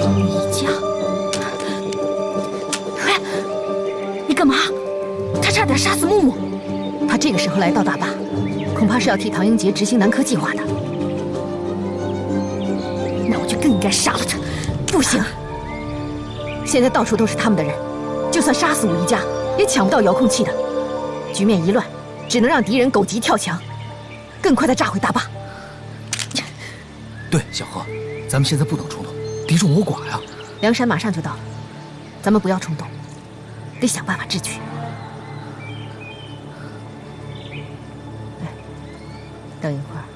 一家，喂，你干嘛？他差点杀死木木。他这个时候来到大坝，恐怕是要替唐英杰执行南柯计划的。那我就更应该杀了他。不行，现在到处都是他们的人，就算杀死武一家，也抢不到遥控器的。局面一乱，只能让敌人狗急跳墙，更快地炸毁大坝。 对，小何，咱们现在不能冲动，敌众我寡呀。 梁山马上就到了，咱们不要冲动，得想办法智取。哎，等一会儿。